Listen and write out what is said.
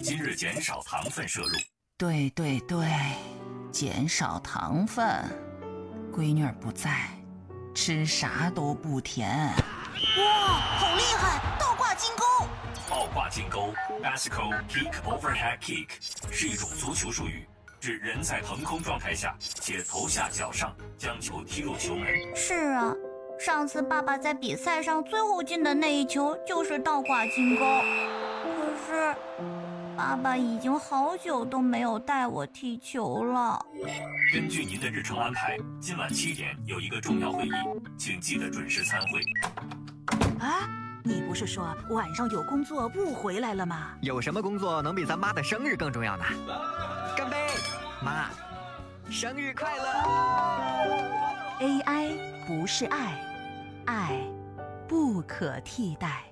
今日减少糖分摄入。 对，减少糖分。闺女儿不在，吃啥都不甜。 哇，好厉害！倒挂金钩。 倒挂金钩 （Bicycle Kick Overhead Kick） 是一种足球术语，指人在腾空状态下且头下脚上将球踢入球门。 是啊，上次爸爸在比赛上最后进的那一球就是倒挂金钩。可是，爸爸已经好久都没有带我踢球了。 根据您的日程安排，今晚7点有一个重要会议，请记得准时参会。 啊，你不是说晚上有工作不回来了吗？ 有什么工作能比咱妈的生日更重要呢？干杯，妈，生日快乐 ！AI 不是爱，爱不可替代。